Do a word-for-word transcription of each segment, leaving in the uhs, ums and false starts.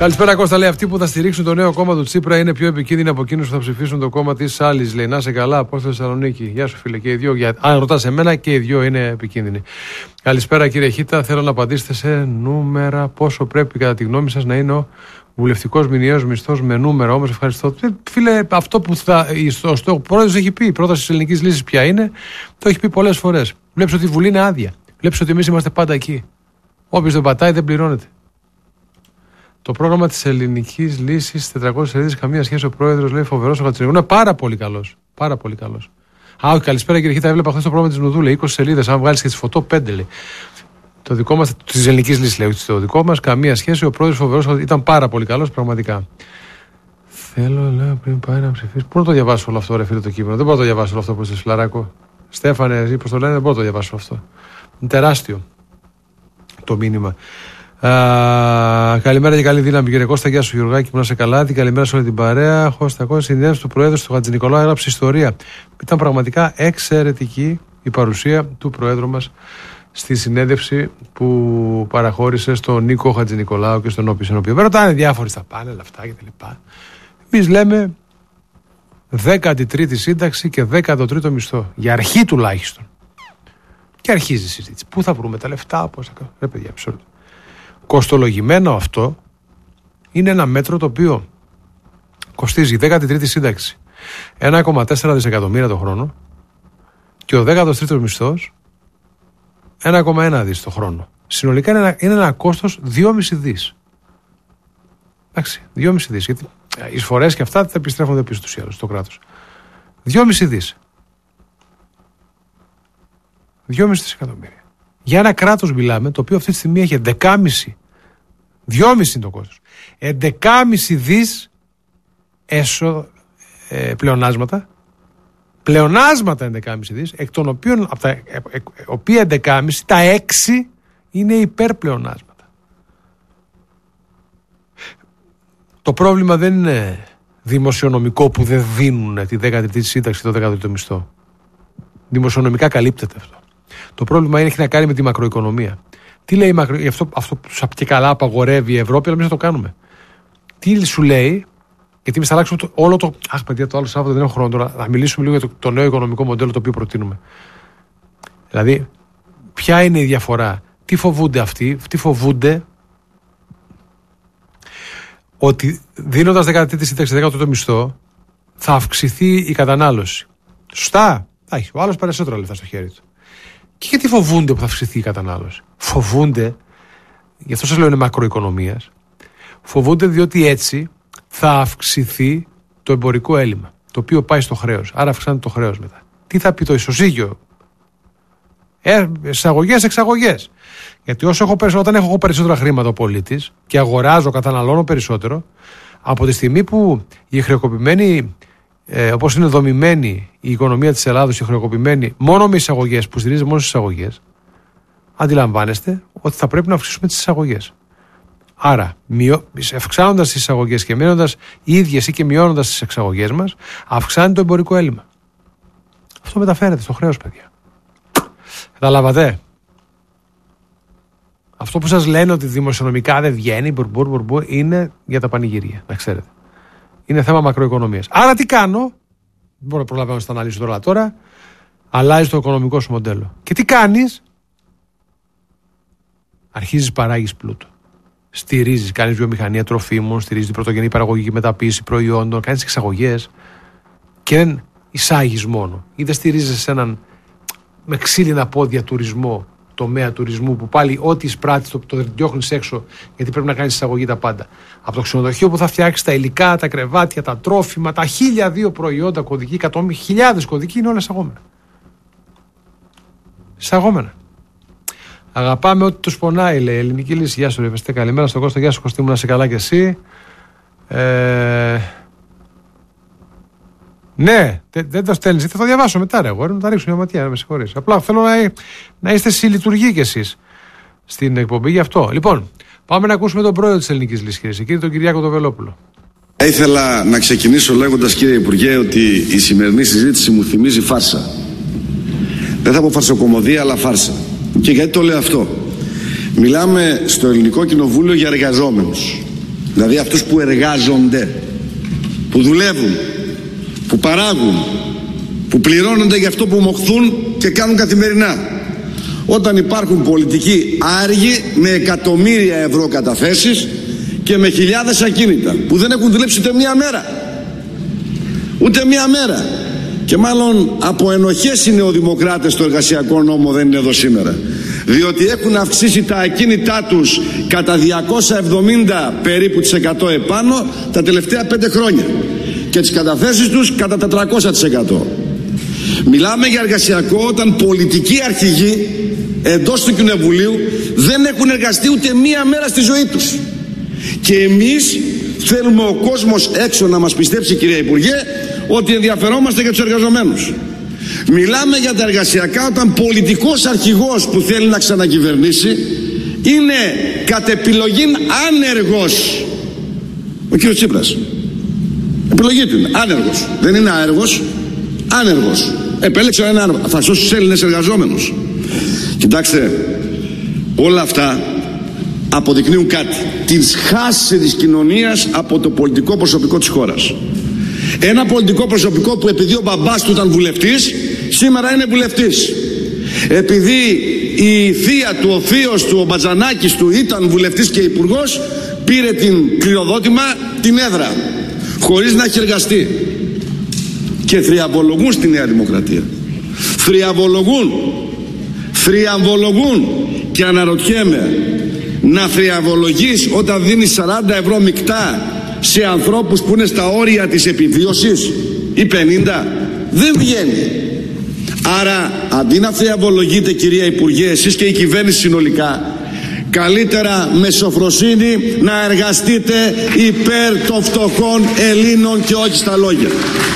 Καλησπέρα Κώστα, λέει. Αυτοί που θα στηρίξουν το νέο κόμμα του Τσίπρα είναι πιο επικίνδυνοι από εκείνους που θα ψηφίσουν το κόμμα της άλλης. Λέει, να σε καλά, από στη Θεσσαλονίκη. Γεια σου, φίλε. Και οι δύο, για... αν ρωτάς εμένα, και οι δύο είναι επικίνδυνοι. Καλησπέρα, κύριε Χίτα. Θέλω να απαντήσετε σε νούμερα. Πόσο πρέπει, κατά τη γνώμη σας, να είναι ο βουλευτικός μηνιαίος μισθός με νούμερα? Όμως, ευχαριστώ. Φίλε, αυτό που θα. Ο πρόεδρος έχει πει. Η πρόταση της ελληνικής λύσης ποια είναι, το έχει πει πολλές φορές. Βλέπεις ότι η Βουλή είναι άδεια. Βλέπεις ότι εμείς είμαστε πάντα εκεί. Όποιος δεν πατάει, δεν πληρώνεται. Το πρόγραμμα της ελληνικής λύσης, τετρακόσιες σελίδες, καμία σχέση. Ο πρόεδρος λέει φοβερός ο Χατζηνικολάου. Είναι πάρα πολύ καλός. Πάρα πολύ καλός. Α, όχι, καλησπέρα κύριε Χίτα. Έβλεπα χθες το πρόγραμμα της Νουδού. είκοσι σελίδες. Αν βγάλεις και τη φωτό, πέντε λέει. Το δικό μας, της ελληνικής λύσης λέει. Το δικό μας, καμία σχέση. Ο πρόεδρος φοβερός ήταν πάρα πολύ καλός, πραγματικά. Θέλω, λέω, πριν πάει να ψηφίσει. Πού να το διαβάσω όλο αυτό, ρε φίλε, το κείμενο? Δεν μπορώ να το διαβάσω όλο αυτό που είσαι Φλαράκο. Στέφανε, εσύ πώς το λένε, δεν μπορώ να το διαβάσω αυτό. Είναι τεράστιο το μήνυμα. Uh, καλημέρα και καλή δύναμη, κύριε Κώστα. Γεια σου, Γιωργάκη, που να σε καλά. Την καλημέρα σε όλη την παρέα. Χώστα Κώστα, συνδέαση του Προέδρου του Χατζηνικολάου έγραψε ιστορία. Ήταν πραγματικά εξαιρετική η παρουσία του Προέδρου μας στη συνέντευξη που παραχώρησε στον Νίκο Χατζηνικολάου και στον Όπη Σενοπίου. Βέβαια, ρωτάνε διάφοροι στα πάνελ αυτά κτλ. Εμείς λέμε δέκατη τρίτη σύνταξη και δέκατο τρίτο μισθό. Για αρχή τουλάχιστον. Και αρχίζει η συζήτηση. Πού θα βρούμε τα λεφτά, πώς θα κάνουμε. Ρε παιδιά, ψωλή. Κοστολογημένο αυτό είναι ένα μέτρο το οποίο κοστίζει η δέκατη τρίτη σύνταξη ένα κόμμα τέσσερα δισεκατομμύρια το χρόνο και ο δέκατος τρίτος μισθός ένα κόμμα ένα δις το χρόνο. Συνολικά είναι ένα, είναι ένα κόστος δυόμισι δις. Εντάξει, δυόμισι δις. Γιατί οι εισφορές και αυτά θα επιστρέφονται πίσω τους ή άλλους στο κράτος. δυόμισι δις. δυόμισι δισεκατομμύρια. Για ένα κράτος μιλάμε, το οποίο αυτή τη στιγμή έχει έντεκα κόμμα πέντε είναι το κόστος. έντεκα κόμμα πέντε δις έσω, ε, πλεονάσματα. Πλεονάσματα έντεκα κόμμα πέντε δις, εκ των οποίων, από τα ε, ε, οποία έντεκα κόμμα πέντε, τα έξι είναι υπερπλεονάσματα. Το πρόβλημα δεν είναι δημοσιονομικό που δεν δίνουν τη δέκατη τρίτη σύνταξη και το δέκατο τρίτο μισθό. Δημοσιονομικά καλύπτεται αυτό. Το πρόβλημα είναι, έχει να κάνει με τη μακροοικονομία. Τι λέει η μακρο... αυτό, αυτό που σου και καλά απαγορεύει η Ευρώπη, αλλά εμείς θα το κάνουμε. Τι σου λέει, γιατί εμείς θα αλλάξουμε το, όλο το. Αχ, παιδιά, το άλλο Σάββατο δεν έχω χρόνο τώρα. Θα μιλήσουμε λίγο για το, το νέο οικονομικό μοντέλο το οποίο προτείνουμε. Δηλαδή, ποια είναι η διαφορά, τι φοβούνται αυτοί, τι φοβούνται ότι δίνοντας δέκατη τρίτη σύνταξη, δέκατο τρίτο μισθό, θα αυξηθεί η κατανάλωση. Σωστά. Θα έχει ο άλλος περισσότερα λεφτά στο χέρι του. Και γιατί φοβούνται που θα αυξηθεί η κατανάλωση? Φοβούνται, γι' αυτό σας λέω είναι μακροοικονομίας, φοβούνται διότι έτσι θα αυξηθεί το εμπορικό έλλειμμα, το οποίο πάει στο χρέος. Άρα αυξάνεται το χρέος μετά. Τι θα πει το ισοζύγιο? Ε, εισαγωγές, εξαγωγές. Γιατί όσο έχω, όταν έχω περισσότερα χρήματα ο πολίτης και αγοράζω, καταναλώνω περισσότερο, από τη στιγμή που η χρεοκοπημένη, ε, όπως είναι δομημένη η οικονομία της Ελλάδος, η χρεοκοπημένη μόνο με εισαγωγές, που στηρίζεται μόνο στις εισαγωγές, αντιλαμβάνεστε ότι θα πρέπει να αυξήσουμε τις εισαγωγές. Άρα, αυξάνοντας τις εισαγωγές και μένοντας οι ίδιες ή και μειώνοντας τις εξαγωγές μας, αυξάνει το εμπορικό έλλειμμα. Αυτό μεταφέρεται στο χρέος, παιδιά. Καταλάβατε? Αυτό που σας λένε ότι δημοσιονομικά δεν βγαίνει, μπουρμπουρ, μπουρμπουρ, είναι για τα πανηγυρία, να ξέρετε. Είναι θέμα μακροοικονομίας. Άρα τι κάνω? Δεν μπορώ να προλαβαίνω να τα αναλύσω τώρα. Τώρα αλλάζει το οικονομικό σου μοντέλο. Και τι κάνεις? Αρχίζεις παράγεις πλούτο. Στηρίζεις, κάνεις βιομηχανία τροφίμων, στηρίζεις την πρωτογενή παραγωγική μεταποίηση προϊόντων, κάνεις εξαγωγές και δεν εισάγεις μόνο. Ή δεν στηρίζεις έναν με ξύλινα πόδια τουρισμό, τομέα τουρισμού που πάλι ό,τι εισπράττεις το, το διώχνεις έξω, γιατί πρέπει να κάνεις εισαγωγή τα πάντα. Από το ξενοδοχείο που θα φτιάξεις τα υλικά, τα κρεβάτια, τα τρόφιμα, τα χίλια δύο προϊόντα κωδικοί, εκατομμύρια, χιλιάδες κωδικοί, είναι όλα εισαγόμενα. Εισαγόμενα. Αγαπάμε ό,τι τους πονάει, λέει. Ελληνική λύση. Γεια σου, ρε Βεστέ. Καλημέρα στον Κώστα. Γεια σου, Κωστή μου, να είσαι καλά κι εσύ. Ε... Ναι, δεν, δεν το στέλνεις. Θα το διαβάσω μετά, ρε. Εγώ να τα ρίξω μια ματιά, να με συγχωρείς. Απλά θέλω να, να είστε συλλειτουργοί κι εσείς στην εκπομπή γι' αυτό. Λοιπόν, πάμε να ακούσουμε τον πρόεδρο της Ελληνικής Λύσης, κύριε Κύριε, τον Κυριάκο τον Βελόπουλο. Θα ήθελα να ξεκινήσω λέγοντας, κύριε Υπουργέ, ότι η σημερινή συζήτηση μου θυμίζει φάρσα. Δεν θα πω φαρσοκομωδία, αλλά φάρσα. Και γιατί το λέω αυτό? Μιλάμε στο Ελληνικό Κοινοβούλιο για εργαζόμενους. δηλαδή αυτούς που εργάζονται, που δουλεύουν, που παράγουν, που πληρώνονται για αυτό που μοχθούν και κάνουν καθημερινά, όταν υπάρχουν πολιτικοί άργοι με εκατομμύρια ευρώ καταθέσεις και με χιλιάδες ακίνητα που δεν έχουν δουλέψει ούτε μία μέρα, ούτε μία μέρα, και μάλλον από ενοχές οι νεοδημοκράτες στο εργασιακό νόμο δεν είναι εδώ σήμερα, διότι έχουν αυξήσει τα ακίνητά τους κατά διακόσια εβδομήντα περίπου της εκατό επάνω τα τελευταία πέντε χρόνια και τις καταθέσεις τους κατά τετρακόσια τοις εκατό. Μιλάμε για εργασιακό όταν πολιτικοί αρχηγοί εντός του Κοινοβουλίου δεν έχουν εργαστεί ούτε μία μέρα στη ζωή τους. Και εμείς θέλουμε ο κόσμος έξω να μας πιστέψει, κυρία Υπουργέ, ότι ενδιαφερόμαστε για τους εργαζομένους. Μιλάμε για τα εργασιακά όταν πολιτικός αρχηγός που θέλει να ξανακυβερνήσει είναι κατ' επιλογή άνεργος. Ο κύριος Τσίπρας. Επιλογή του είναι άνεργος. Δεν είναι άεργος, άνεργος. Επέλεξε έναν άνεργο. Θα σώσει τους Έλληνες εργαζόμενους. Κοιτάξτε, όλα αυτά αποδεικνύουν κάτι. Την σχάση της κοινωνίας από το πολιτικό προσωπικό της χώρας. Ένα πολιτικό προσωπικό που επειδή ο μπαμπάς του ήταν βουλευτής, σήμερα είναι βουλευτής. Επειδή η θεία του, ο θείος του, ο Μπατζανάκης του ήταν βουλευτής και υπουργός, πήρε την κληροδότημα, την έδρα, χωρίς να έχει εργαστεί. Και θριαμβολογούν στη Νέα Δημοκρατία. Θριαμβολογούν. Θριαμβολογούν. Και αναρωτιέμαι, να θριαμβολογείς όταν δίνεις σαράντα ευρώ μεικτά σε ανθρώπους που είναι στα όρια της επιβίωσης ή πενήντα? Δεν βγαίνει. Άρα αντί να θριαμβολογείτε, κυρία Υπουργέ, εσείς και η κυβέρνηση συνολικά, καλύτερα με σοφροσύνη να εργαστείτε υπέρ των φτωχών Ελλήνων και όχι στα λόγια.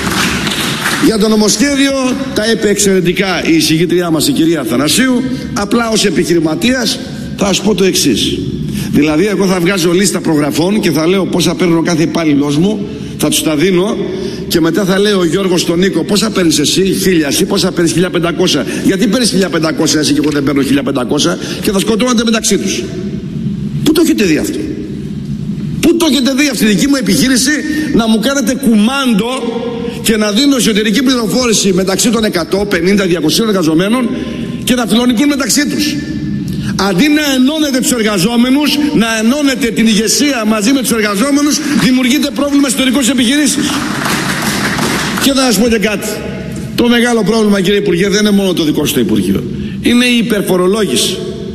Για το νομοσχέδιο τα είπε εξαιρετικά η εισηγήτριά μας, η κυρία Αθανασίου. Απλά ως επιχειρηματίας θα σας πω το εξής. Δηλαδή εγώ θα βγάζω λίστα προγραφών και θα λέω πόσα παίρνει ο κάθε υπάλληλός μου, θα τους τα δίνω και μετά θα λέω ο Γιώργος στον Νίκο πόσα παίρνεις εσύ, χίλια, εσύ πόσα παίρνεις, χίλια πεντακόσια. Γιατί παίρνεις χίλια πεντακόσια εσύ και εγώ δεν παίρνω χίλια πεντακόσια, και θα σκοτώνονται μεταξύ τους. Πού το έχετε δει αυτό? Πού το έχετε δει αυτή τη δική μου επιχείρηση να μου κάνετε κουμάντο και να δίνω εσωτερική πληροφόρηση μεταξύ των εκατό πενήντα διακοσίων εργαζομένων και να φιλονικούν μεταξύ τους? Αντί να ενώνετε τους εργαζόμενους, να ενώνετε την ηγεσία μαζί με τους εργαζόμενους, δημιουργείται πρόβλημα εσωτερικό στις επιχειρήσεις. Και θα σας πω και κάτι. Το μεγάλο πρόβλημα, κύριε Υπουργέ, δεν είναι μόνο το δικό σου το Υπουργείο. Είναι η υπερφορολόγηση.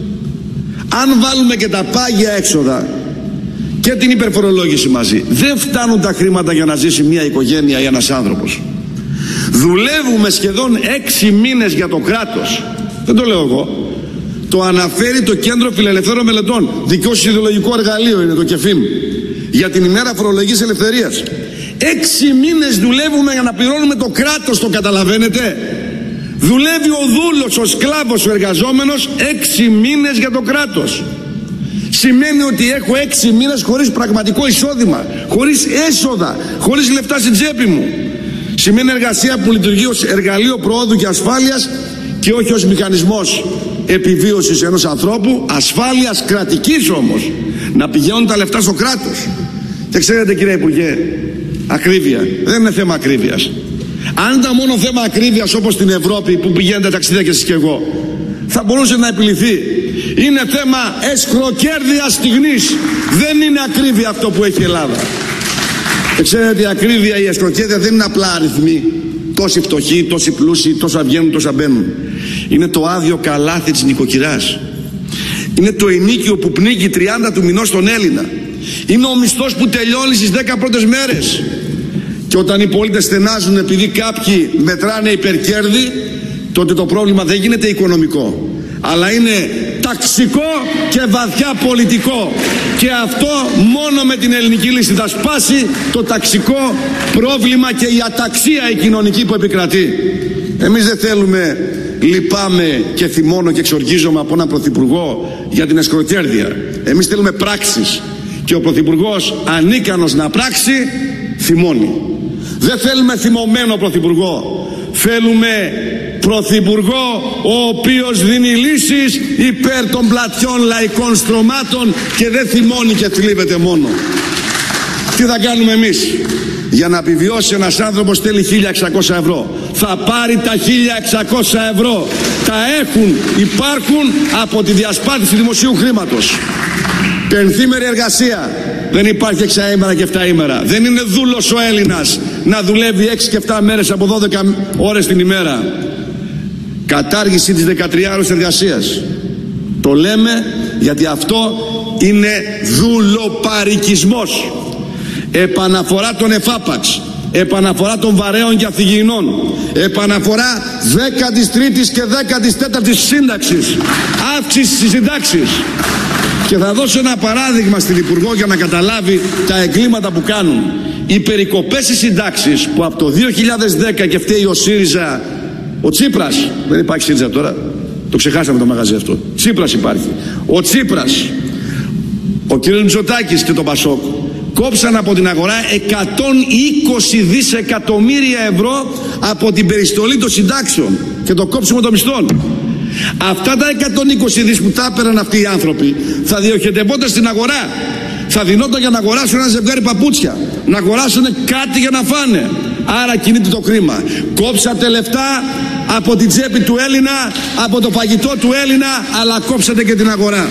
Αν βάλουμε και τα πάγια έξοδα και την υπερφορολόγηση μαζί, δεν φτάνουν τα χρήματα για να ζήσει μια οικογένεια ή ένας άνθρωπος. Δουλεύουμε σχεδόν έξι μήνες για το κράτος. Δεν το λέω εγώ. Το αναφέρει το Κέντρο Φιλελευθέρων Μελετών. Δικό σου ιδεολογικό εργαλείο είναι το ΚΕΦΙΜ. Για την ημέρα φορολογικής ελευθερίας. Έξι μήνες δουλεύουμε για να πληρώνουμε το κράτος, το καταλαβαίνετε? Δουλεύει ο δούλος, ο σκλάβος, ο εργαζόμενος έξι μήνες για το κράτος. Σημαίνει ότι έχω έξι μήνες χωρίς πραγματικό εισόδημα, χωρίς έσοδα, χωρίς λεφτά στην τσέπη μου. Σημαίνει εργασία που λειτουργεί ως εργαλείο προόδου και ασφάλειας και όχι ως μηχανισμός επιβίωσης ενός ανθρώπου, ασφάλειας κρατικής όμως, να πηγαίνουν τα λεφτά στο κράτος. Και ξέρετε, κύριε Υπουργέ, ακρίβεια δεν είναι θέμα ακρίβειας. Αν ήταν μόνο θέμα ακρίβειας όπως στην Ευρώπη που πηγαίνετε ταξίδια και εσείς και εγώ, θα μπορούσε να επιληθεί. Είναι θέμα εσχροκέρδειας στιγμής. Δεν είναι ακρίβεια αυτό που έχει η Ελλάδα. Και ξέρετε, η ακρίβεια, η εσχροκέρδεια δεν είναι απλά αριθμοί. Τόσοι φτωχοί, τόσοι πλούσιοι, τόσα βγαίνουν, τόσα μπαίνουν. Είναι το άδειο καλάθι της νοικοκυράς. Είναι το ενίκιο που πνίγει τριάντα του μηνός στον Έλληνα. Είναι ο μισθός που τελειώνει στις δέκα πρώτες μέρες. Και όταν οι πολίτες στενάζουν επειδή κάποιοι μετράνε υπερκέρδη, τότε το πρόβλημα δεν γίνεται οικονομικό, αλλά είναι ταξικό και βαθιά πολιτικό. Και αυτό μόνο με την ελληνική λύση θα σπάσει το ταξικό πρόβλημα και η αταξία η κοινωνική που επικρατεί. Εμείς δεν θέλουμε, λυπάμαι και θυμώνω και εξοργίζομαι από έναν πρωθυπουργό για την εσχροκέρδεια. Εμείς θέλουμε πράξεις. Και ο πρωθυπουργός ανίκανος να πράξει, θυμώνει. Δεν θέλουμε θυμωμένο πρωθυπουργό. Θέλουμε πρωθυπουργό ο οποίος δίνει λύσεις υπέρ των πλατιών λαϊκών στρωμάτων και δεν θυμώνει και θλίβεται μόνο. Τι θα κάνουμε εμείς? Για να επιβιώσει ένας άνθρωπος θέλει χίλια εξακόσια ευρώ. Θα πάρει τα χίλια εξακόσια ευρώ. Τα έχουν, υπάρχουν από τη διασπάθηση δημοσίου χρήματος. Πενθήμερη εργασία. Δεν υπάρχει εξαήμερα και εφταήμερα. Δεν είναι δούλος ο Έλληνας να δουλεύει έξι και εφτά μέρες από δώδεκα ώρες την ημέρα. Κατάργηση της δεκατριάωρης εργασίας. Το λέμε γιατί αυτό είναι δουλοπαρικισμός. Επαναφορά των εφάπαξ, επαναφορά των βαρέων και αφηγηνών, επαναφορά δέκατης τρίτης και δέκατης τέταρτης σύνταξης, αύξηση στις συντάξεις. Και θα δώσω ένα παράδειγμα στην Υπουργό για να καταλάβει τα εγκλήματα που κάνουν. Οι περικοπές στις συντάξεις που από το δύο χιλιάδες δέκα και φταίει ο ΣΥΡΙΖΑ, ο Τσίπρας, δεν υπάρχει ΣΥΡΙΖΑ τώρα, το ξεχάσαμε το μαγαζί αυτό, Τσίπρας υπάρχει, ο Τσίπρας, ο κ. Μητσοτάκης και το Πασόκ κόψαν από την αγορά εκατόν είκοσι δισεκατομμύρια ευρώ από την περιστολή των συντάξεων και το κόψιμο των μισθών. Αυτά τα εκατόν είκοσι δις που τα έπαιρναν αυτοί οι άνθρωποι θα διοχετευόταν στην αγορά. Θα δινόταν για να αγοράσουν ένα ζευγάρι παπούτσια, να αγοράσουν κάτι για να φάνε. Άρα κινείται το χρήμα. Κόψατε λεφτά από την τσέπη του Έλληνα, από το φαγητό του Έλληνα, αλλά κόψατε και την αγορά.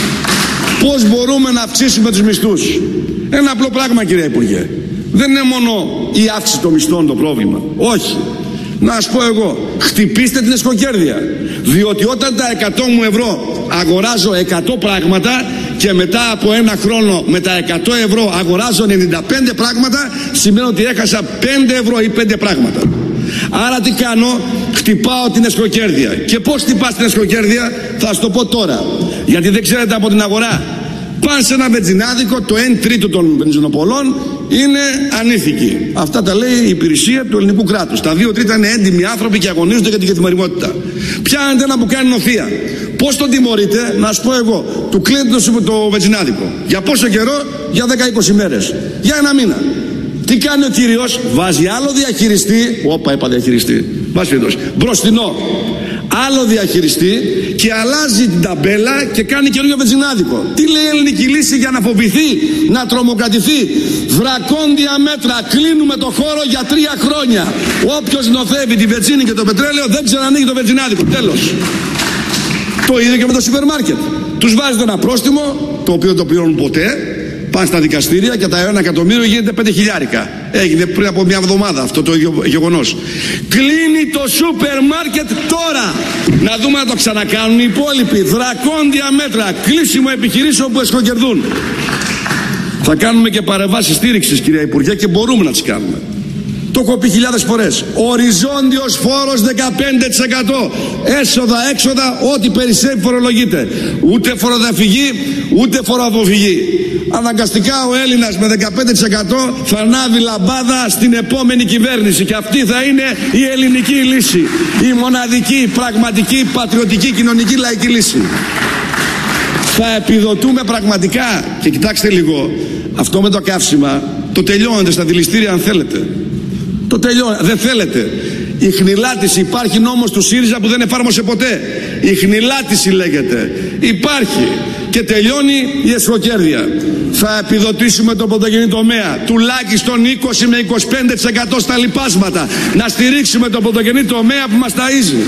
Πώς μπορούμε να αυξήσουμε τους μισθούς? Ένα απλό πράγμα, κύριε Υπουργέ. Δεν είναι μόνο η αύξηση των μισθών το πρόβλημα. Όχι. Να σας πω εγώ, χτυπήστε την εσκοκέρδεια. Διότι όταν τα εκατό μου ευρώ αγοράζω εκατό πράγματα και μετά από ένα χρόνο με τα εκατό ευρώ αγοράζω ενενήντα πέντε πράγματα, σημαίνει ότι έχασα πέντε ευρώ ή πέντε πράγματα. Άρα τι κάνω? Χτυπάω την εσκοκέρδεια. Και πώς χτυπάς την εσκοκέρδεια? Θα σας το πω τώρα, γιατί δεν ξέρετε από την αγορά. Πάνε σε ένα βενζινάδικο, το ένα τρίτο των βενζινοπολών είναι ανήθικοι. Αυτά τα λέει η υπηρεσία του ελληνικού κράτους. Τα δύο τρίτα είναι έντιμοι άνθρωποι και αγωνίζονται για την καθημερινότητα. Πιάνετε ένα που κάνει νοθεία. Πώς τον τιμωρείτε? Να σου πω εγώ. Του κλείνετε το, το βενζινάδικο. Για πόσο καιρό? Για δέκα είκοσι μέρες. Για ένα μήνα. Τι κάνει ο κύριος? Βάζει άλλο διαχειριστή. Όπα, είπα διαχειριστή. Βάζει μπροστινό. Άλλο διαχειριστή και αλλάζει την ταμπέλα και κάνει καινούργιο βενζινάδικο. Τι λέει η ελληνική λύση για να φοβηθεί, να τρομοκρατηθεί? Δρακόντια μέτρα. Κλείνουμε το χώρο για τρία χρόνια. Όποιος νοθεύει τη βενζίνη και το πετρέλαιο δεν ξανανοίγει το βενζινάδικο. Τέλος. Το ίδιο και με το σούπερ μάρκετ. Τους βάζετε ένα πρόστιμο, το οποίο το πληρώνουν ποτέ. Πάνε στα δικαστήρια και τα ένα εκατομμύριο γίνεται πέντε χιλιάρικα. Έγινε πριν από μια εβδομάδα αυτό το γεγονός. Κλείνει το σούπερ μάρκετ τώρα. Να δούμε να το ξανακάνουν οι υπόλοιποι. Δρακόντια μέτρα. Κλείσιμο επιχειρήσεων που εσκοκερδούν. Θα κάνουμε και παρεμβάσεις στήριξης, κυρία Υπουργέ, και μπορούμε να τις κάνουμε. Το έχω πει χιλιάδες φορές. Οριζόντιος φόρος δεκαπέντε τοις εκατό. Έσοδα, έξοδα, ό,τι περισσεύει φορολογείται. Ούτε φοροδιαφυγή, ούτε φοροαποφυγή. Αναγκαστικά ο Έλληνας με δεκαπέντε τοις εκατό θα ανάβει λαμπάδα στην επόμενη κυβέρνηση. Και αυτή θα είναι η ελληνική λύση. Η μοναδική, πραγματική, πατριωτική, κοινωνική, λαϊκή λύση. Θα επιδοτούμε πραγματικά. Και κοιτάξτε λίγο, αυτό με το καύσιμα το τελειώνετε στα δηληστήρια αν θέλετε. Το τελειώνετε. Δεν θέλετε. Η χνηλάτιση, υπάρχει νόμος του ΣΥΡΙΖΑ που δεν εφάρμοσε ποτέ. Η χνηλάτιση λέγεται. Υπάρχει. Και τελειώνει η εσχροκέρδεια. Θα επιδοτήσουμε τον πρωτογενή τομέα τουλάχιστον είκοσι με είκοσι πέντε τοις εκατό στα λοιπάσματα. Να στηρίξουμε τον πρωτογενή τομέα που μας ταΐζει.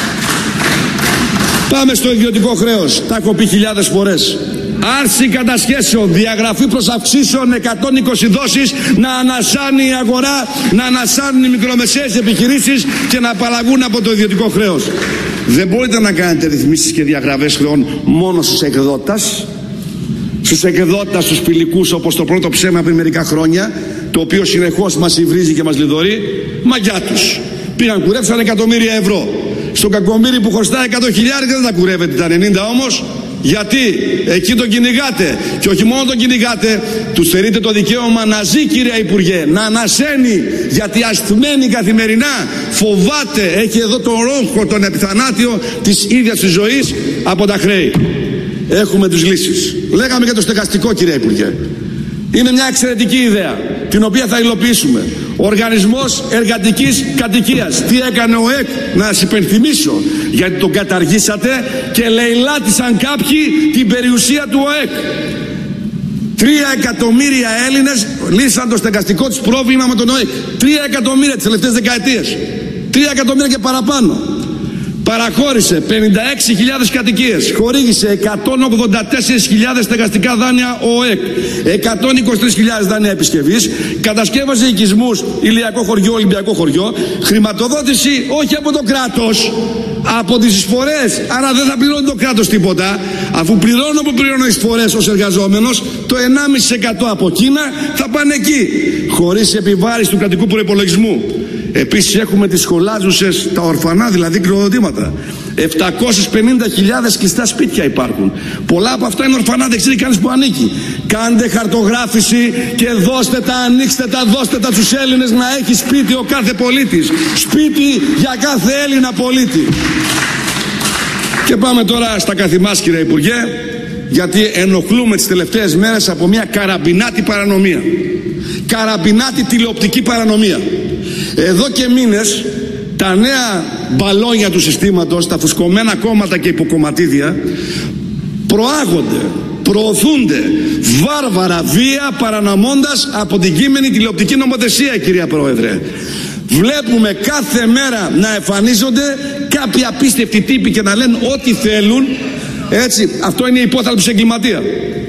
Πάμε στο ιδιωτικό χρέος. Τα έχω πει χιλιάδες φορές. Άρση κατασχέσεων, διαγραφή προς αυξήσεων, εκατόν είκοσι δόσεις, να ανασάνει η αγορά, να ανασάνουν οι μικρομεσαίες επιχειρήσεις και να απαλλαγούν από το ιδιωτικό χρέος. Δεν μπορείτε να κάνετε ρυθμίσεις και διαγραφές χρεών μόνο στους εκδότας, στους εκδότας, στους φιλικούς, όπως το πρώτο ψέμα πριν μερικά χρόνια, το οποίο συνεχώς μας υβρίζει και μας λιδωρεί. Μαγιά τους. Πήγαν, κουρέψαν εκατομμύρια ευρώ. Στον κακομοίρη που χρωστάει εκατό χιλιάδες δεν τα κουρεύετε τα ενενήντα όμως. Γιατί εκεί τον κυνηγάτε. Και όχι μόνο τον κυνηγάτε, του στερείτε το δικαίωμα να ζει, κυρία Υπουργέ, να ανασένει. Γιατί ασθμένει καθημερινά, φοβάται, έχει εδώ τον ρόγχο, τον επιθανάτιο της ίδιας της ζωής από τα χρέη. Έχουμε τις λύσεις. Λέγαμε για το στεγαστικό, κυρία Υπουργέ. Είναι μια εξαιρετική ιδέα, την οποία θα υλοποιήσουμε. Οργανισμός Εργατικής Κατοικίας. Τι έκανε ο ΕΚ? Να σας υπενθυμίσω, γιατί τον καταργήσατε και λαιλάτισαν κάποιοι την περιουσία του ΟΕΚ. Τρία εκατομμύρια Έλληνες λύσαν το στεγαστικό τους πρόβλημα με τον ΟΗ. Τρία εκατομμύρια τις τελευταίες δεκαετίες. Τρία εκατομμύρια και παραπάνω. Παραχώρησε πενήντα έξι χιλιάδες κατοικίες. Χορήγησε εκατόν ογδόντα τέσσερις χιλιάδες στεγαστικά δάνεια ο ΟΕΚ. εκατόν είκοσι τρεις χιλιάδες δάνεια επισκευής. Κατασκεύασε οικισμούς, ηλιακό χωριό, ολυμπιακό χωριό. Χρηματοδότηση όχι από το κράτος, από τις εισφορές. Άρα δεν θα πληρώνει το κράτος τίποτα. Αφού πληρώνω που πληρώνω εισφορές ως εργαζόμενος, το ενάμιση τοις εκατό από Κίνα θα πάνε εκεί. Χωρίς επιβάρηση του κρατικού προϋπολογισμού. Επίσης έχουμε τις σχολάζουσες, τα ορφανά δηλαδή κληροδοτήματα. επτακόσιες πενήντα χιλιάδες κλειστά σπίτια υπάρχουν. Πολλά από αυτά είναι ορφανά, δεν ξέρει κανείς που ανήκει. Κάντε χαρτογράφηση και δώστε τα, ανοίξτε τα, δώστε τα στους Έλληνες να έχει σπίτι ο κάθε πολίτης. Σπίτι για κάθε Έλληνα πολίτη. Και πάμε τώρα στα καθημάς, κύριε Υπουργέ, γιατί ενοχλούμε τις τελευταίες μέρες από μια καραμπινάτη παρανομία. Καραμπινάτη τηλεοπτική παρανομία. Εδώ και μήνες τα νέα μπαλόνια του συστήματος, τα φουσκωμένα κόμματα και υποκομματίδια προάγονται, προωθούνται βάρβαρα βία, παρανομώντας από την κείμενη τηλεοπτική νομοθεσία, κυρία Πρόεδρε. Βλέπουμε κάθε μέρα να εμφανίζονται κάποιοι απίστευτοι τύποι και να λένε ό,τι θέλουν. Έτσι, αυτό είναι η υπόθαλψη εγκληματία,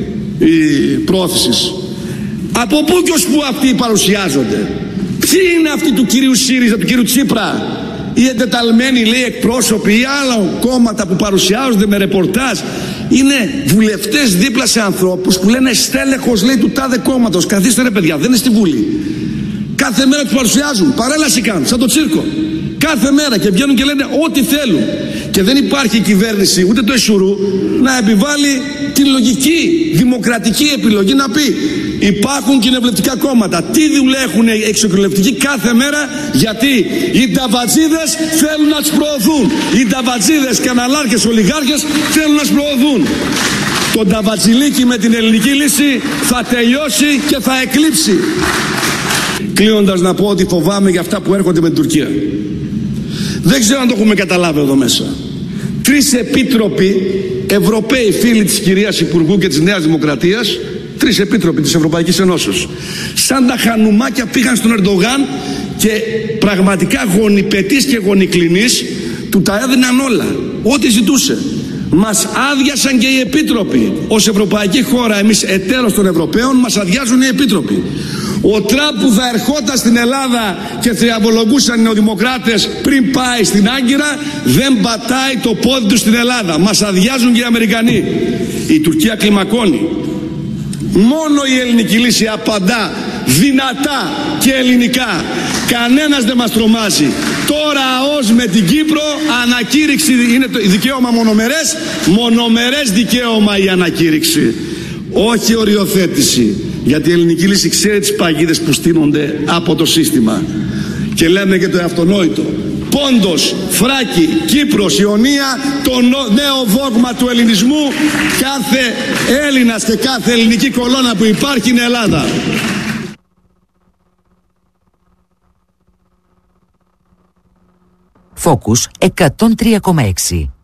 η πρόθεση. Από πού και ως πού αυτοί παρουσιάζονται? Ποιοι είναι αυτοί του κυρίου ΣΥΡΙΖΑ, του κυρίου Τσίπρα, οι εντεταλμένοι, λέει, εκπρόσωποι ή άλλα κόμματα που παρουσιάζονται με ρεπορτάζ? Είναι βουλευτές δίπλα σε ανθρώπους που λένε στέλεχος, λέει, του τάδε κόμματος. Καθίστε ρε παιδιά, δεν είναι στη Βουλή. Κάθε μέρα τους παρουσιάζουν, παρέλαση κάνουν, σαν το τσίρκο. Κάθε μέρα και βγαίνουν και λένε ό,τι θέλουν. Και δεν υπάρχει η κυβέρνηση, ούτε το Ισουρού, να επιβάλλει τη λογική, δημοκρατική επιλογή να πει υπάρχουν κοινοβουλευτικά κόμματα. Τι δουλειά έχουν οι εξοκοινοβουλευτικοί κάθε μέρα? Γιατί οι ταβατζίδες θέλουν να τους προωθούν. Οι ταβατζίδες, καναλάρχες, ολιγάρχες θέλουν να τους προωθούν. Το ταβατζιλίκι με την ελληνική λύση θα τελειώσει και θα εκλείψει. Κλείνοντας να πω ότι φοβάμαι για αυτά που έρχονται με την Τουρκία. Δεν ξέρω αν το έχουμε καταλάβει εδώ μέσα. Τρεις επίτροποι, Ευρωπαίοι φίλοι της κυρίας Υπουργού και της Νέας Δημοκρατίας, τρεις επίτροποι της Ευρωπαϊκής Ενώσεως, σαν τα χανουμάκια πήγαν στον Ερντογάν και πραγματικά γονιπετής και γονικλινής του τα έδιναν όλα, ό,τι ζητούσε. Μας άδειασαν και οι επίτροποι. Ως ευρωπαϊκή χώρα, εμείς εταίρος των Ευρωπαίων, μας αδειάζουν οι επίτροποι. Ο Τραμπ που θα ερχόταν στην Ελλάδα και θριαμβολογούσαν οι νεοδημοκράτες πριν πάει στην Άγκυρα, δεν πατάει το πόδι του στην Ελλάδα. Μας αδειάζουν και οι Αμερικανοί. Η Τουρκία κλιμακώνει. Μόνο η ελληνική λύση απαντά δυνατά και ελληνικά. Κανένας δεν μας τρομάζει. Τώρα ως με την Κύπρο ανακήρυξη είναι το δικαίωμα μονομερές. Μονομερές δικαίωμα η ανακήρυξη. Όχι οριοθέτηση. Γιατί η ελληνική λύση ξέρει τις παγίδες που στείνονται από το σύστημα. Και λέμε και το αυτονόητο. Πόντος, Φράκη, Κύπρος, Ιωνία, το νέο δόγμα του ελληνισμού. Κάθε Έλληνας και κάθε ελληνική κολόνα που υπάρχει είναι Ελλάδα. Focus εκατόν τρία κόμμα έξι.